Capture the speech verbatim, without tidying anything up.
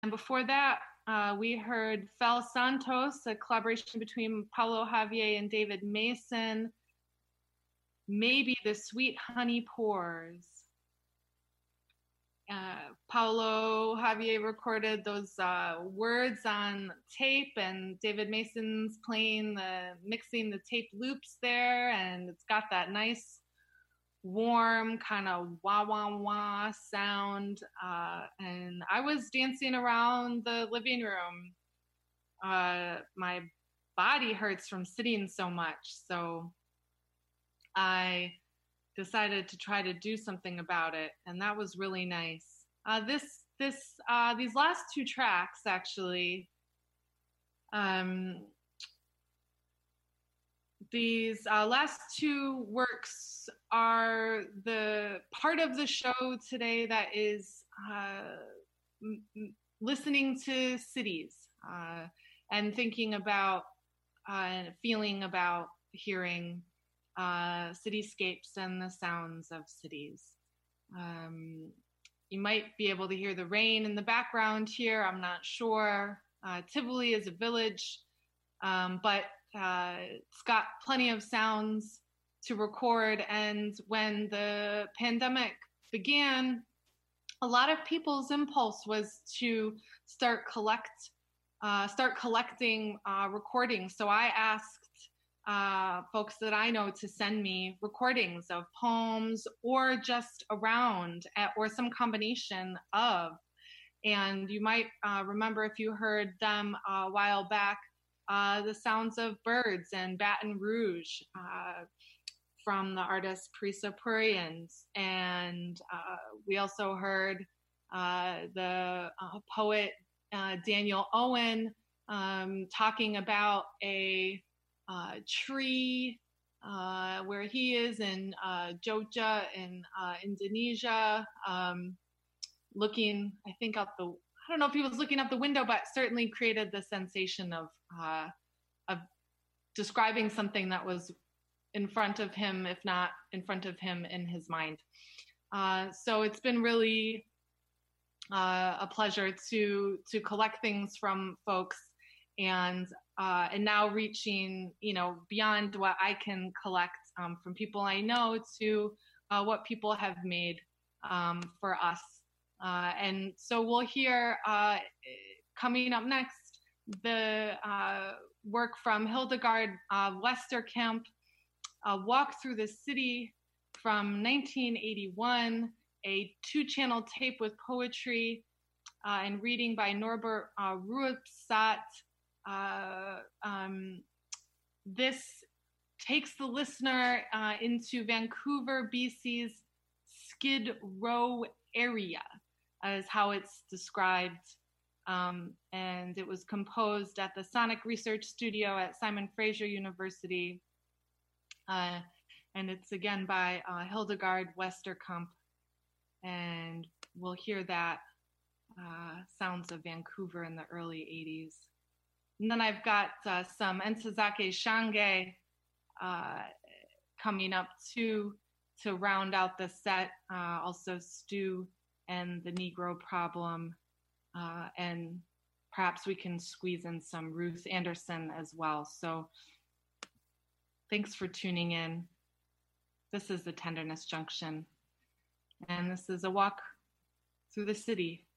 And before that, uh, we heard Fel Santos, a collaboration between Paulo Javier and David Mason. Maybe the Sweet Honey Pours. Uh, Paulo Javier recorded those uh, words on tape, and David Mason's playing the mixing the tape loops there, and it's got that nice warm kind of wah wah wah sound. Uh, and I was dancing around the living room. Uh, my body hurts from sitting so much, so I decided to try to do something about it, and that was really nice. Uh, this this uh, these last two tracks actually. Um, these uh, last two works are the part of the show today that is uh, m- m- listening to cities uh, and thinking about uh, and feeling about hearing uh, cityscapes and the sounds of cities. Um, you might be able to hear the rain in the background here. I'm not sure. Uh, Tivoli is a village, um, but uh, it's got plenty of sounds to record. And when the pandemic began, a lot of people's impulse was to start collect, uh, start collecting uh, recordings. So I asked uh, folks that I know to send me recordings of poems or just around, at, or some combination of. And you might uh, remember if you heard them a while back, uh, the sounds of birds and Baton Rouge uh, from the artist Parisa Purians. And uh, we also heard uh, the uh, poet uh, Daniel Owen um, talking about a uh, tree uh, where he is in uh, Jogja in uh, Indonesia, um, looking, I think, out the, I don't know if he was looking out the window, but certainly created the sensation of, uh, of describing something that was in front of him, if not in front of him in his mind. Uh, so it's been really uh, a pleasure to to collect things from folks, and uh, and now reaching, you know, beyond what I can collect um, from people I know to uh, what people have made um, for us. Uh, and so we'll hear uh, coming up next the uh, work from Hildegard uh, Westerkamp, a walk through the city from nineteen eighty-one, a two-channel tape with poetry uh, and reading by Norbert uh, Ruipsat. Uh, um, this takes the listener uh, into Vancouver, B C's Skid Row area, is how it's described. Um, and it was composed at the Sonic Research Studio at Simon Fraser University. Uh, and it's again by uh, Hildegard Westerkamp. And we'll hear that uh, sounds of Vancouver in the early eighties. And then I've got uh, some Ntozake Shange uh, coming up too to round out the set. Uh, also Stu and the Negro Problem. Uh, and perhaps we can squeeze in some Ruth Anderson as well. So thanks for tuning in. This is the Tenderness Junction, and this is a walk through the city